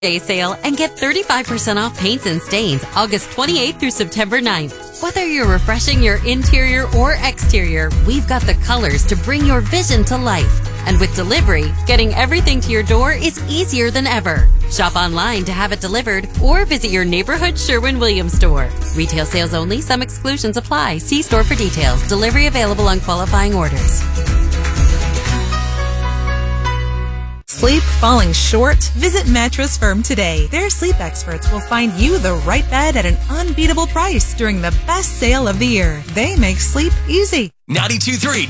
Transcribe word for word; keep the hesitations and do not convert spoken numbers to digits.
Day sale and get thirty-five percent off paints and stains August twenty-eighth through September ninth. Whether you're refreshing your interior or exterior, we've got the colors to bring your vision to life. And with delivery, getting everything to your door is easier than ever. Shop online to have it delivered or visit your neighborhood Sherwin-Williams store. Retail sales only. Some exclusions apply. See store for details. Delivery available on qualifying orders. Sleep falling short? Visit Mattress Firm today. Their sleep experts will find you the right bed at an unbeatable price during the best sale of the year. They make sleep easy. ninety-two point three